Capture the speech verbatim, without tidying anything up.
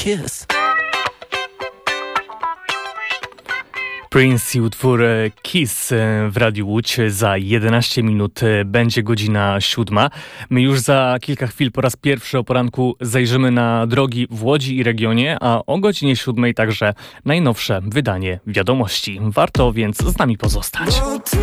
kiss. Prince i utwór Kiss w Radiu Łódź. Za jedenaście minut będzie godzina siódma. My już za kilka chwil po raz pierwszy o poranku zajrzymy na drogi w Łodzi i regionie, a o godzinie siódmej także najnowsze wydanie wiadomości. Warto więc z nami pozostać.